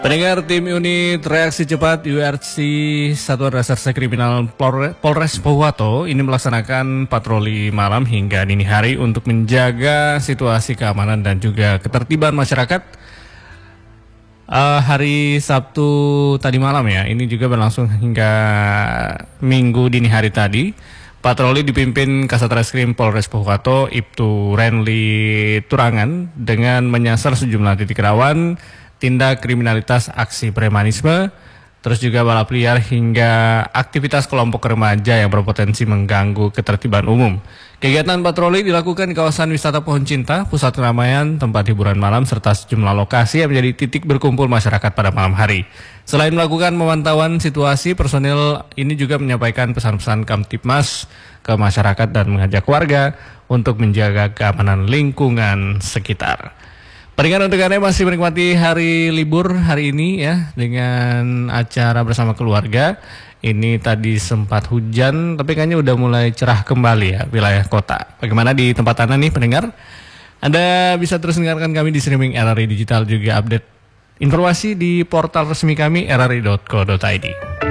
Pendengar tim unit reaksi cepat URC Satuan Reserse Kriminal Polres Pohuwato ini melaksanakan patroli malam hingga dini hari untuk menjaga situasi keamanan dan juga ketertiban masyarakat. Hari Sabtu tadi malam ya, ini juga berlangsung hingga Minggu dini hari tadi. Patroli dipimpin Kasat Reskrim Polres Pohuwato Ibtu Renli Turangan dengan menyasar sejumlah titik rawan tindak kriminalitas aksi premanisme, terus juga balap liar hingga aktivitas kelompok remaja yang berpotensi mengganggu ketertiban umum. Kegiatan patroli dilakukan di kawasan wisata Pohon Cinta, pusat keramaian, tempat hiburan malam, serta sejumlah lokasi yang menjadi titik berkumpul masyarakat pada malam hari. Selain melakukan pemantauan situasi, personil ini juga menyampaikan pesan-pesan Kamtibmas ke masyarakat dan mengajak warga untuk menjaga keamanan lingkungan sekitar. Pendengar untuk Anda masih menikmati hari libur hari ini ya dengan acara bersama keluarga. Ini tadi sempat hujan tapi kayaknya udah mulai cerah kembali ya wilayah kota. Bagaimana di tempat Anda nih pendengar? Anda bisa terus mendengarkan kami di streaming RRI Digital, juga update informasi di portal resmi kami rri.co.id.